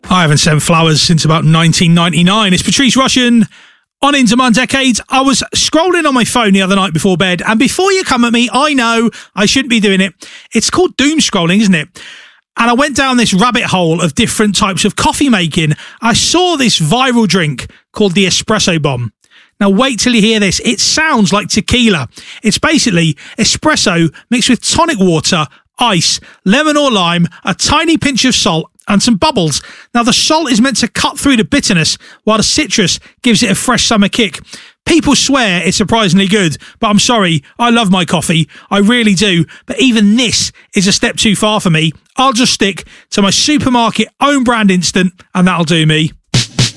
I haven't sent flowers since about 1999. It's Patrice Rushen on Into My Decades. I was scrolling on my phone the other night before bed, and before you come at me, I know I shouldn't be doing it. It's called doom scrolling, isn't it? And I went down this rabbit hole of different types of coffee making. I saw this viral drink called the Espresso Bomb. Now, wait till you hear this. It sounds like tequila. It's basically espresso mixed with tonic water, ice, lemon or lime, a tiny pinch of salt, and some bubbles. Now, the salt is meant to cut through the bitterness, while the citrus gives it a fresh summer kick. People swear it's surprisingly good, but I'm sorry, I love my coffee. I really do. But even this is a step too far for me. I'll just stick to my supermarket own brand instant, and that'll do me.